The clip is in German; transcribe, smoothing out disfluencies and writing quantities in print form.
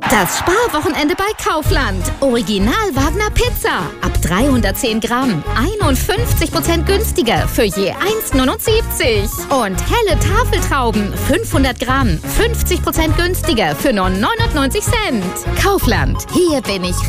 Das Sparwochenende bei Kaufland. Original Wagner Pizza. Ab 310 Gramm. 51% günstiger für je 1,79. Und helle Tafeltrauben. 500 Gramm. 50% günstiger für nur 99 Cent. Kaufland. Hier bin ich